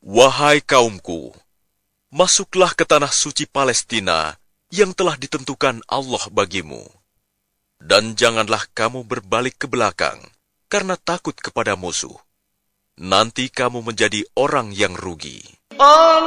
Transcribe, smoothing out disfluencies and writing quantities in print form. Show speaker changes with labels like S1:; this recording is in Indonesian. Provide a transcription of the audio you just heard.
S1: Wahai kaumku, masuklah ke tanah suci Palestina yang telah ditentukan Allah bagimu. Dan janganlah kamu berbalik ke belakang karena takut kepada musuh. Nanti kamu menjadi orang yang rugi.